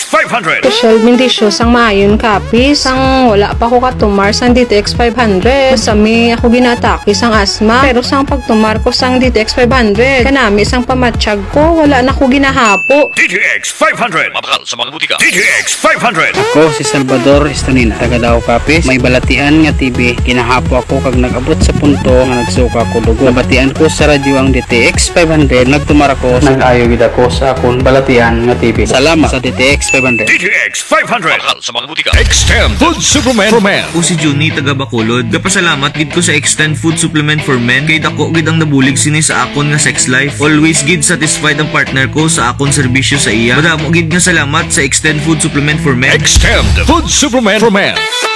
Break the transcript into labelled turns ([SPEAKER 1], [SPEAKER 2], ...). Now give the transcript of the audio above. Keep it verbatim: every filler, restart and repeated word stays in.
[SPEAKER 1] five hundred.
[SPEAKER 2] Social bendisyo sang maayon kapis. Sang wala pa ko katumar sang D T X five hundred. Sami ako ginatake sang asma. Pero sang pagtumar ko sang D T X five hundred. Kanami sang pamatsyag ko. Wala na ko ginahapo.
[SPEAKER 1] D T X five hundred. Mabakal sa mga butika. D T X five hundred.
[SPEAKER 3] Ako si Salvador Estonina, taga Davao Kapis. May balatian nga T V. Kinahapo ako kag nag-abot sa punto nga nagsuka ko dugo. Nabatian ko sa radyo ang D T X five hundred. Nagtumar ako. Nag-ayo gid ako sa akong balatian nga T V. Salamat sa D T X five hundred.
[SPEAKER 1] D T X five hundred. Mabakal sa mga butika. Extend Food Supplement for Men.
[SPEAKER 4] O si Juni taga Bacolod. Gapasalamat gid ko sa Extend Food Supplement for Men kay dako gid ang nabulig sini sa akon nga sex life. Always gid satisfied ang partner ko sa akon serbisyo sa iya. Madamo gid nga salamat sa Extend Food Supplement for Men.
[SPEAKER 1] Extend Food Supplement for Men.